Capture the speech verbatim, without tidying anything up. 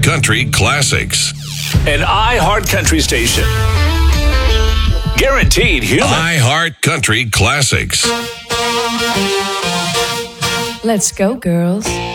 Country Classics. An iHeart Country station. Guaranteed human. iHeart Country Classics. Let's go, girls.